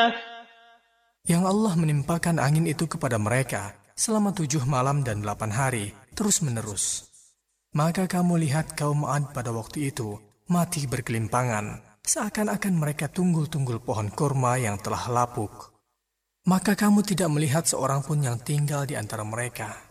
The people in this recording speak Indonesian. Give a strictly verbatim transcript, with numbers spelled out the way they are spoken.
Yang Allah menimpakan angin itu kepada mereka selama tujuh malam dan delapan hari, terus-menerus. Maka kamu lihat kaum Ad pada waktu itu mati bergelimpangan, seakan-akan mereka tunggul-tunggul pohon kurma yang telah lapuk. Maka kamu tidak melihat seorang pun yang tinggal di antara mereka.